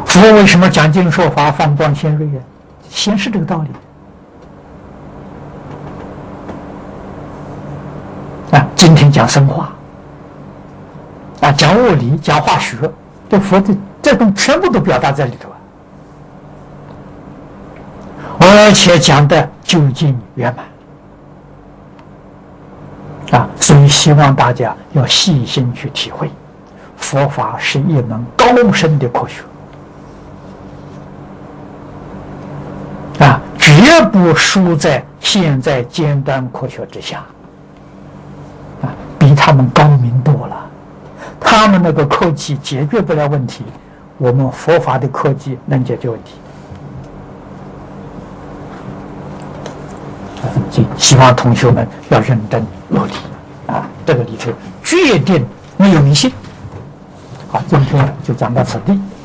佛为什么讲经说法放光显锐呀？显示这个道理啊。今天讲生化啊，讲物理，讲化学，这佛的这种全部都表达在里头啊，而且讲的究竟圆满啊。所以希望大家要细心去体会，佛法是一门高深的科学啊，绝不输在现在尖端科学之下啊，比他们高明多了。他们那个科技解决不了问题，我们佛法的科技能解决问题。希望同学们要认真努力啊！这个里头决定没有迷信。好，今天就讲到此地。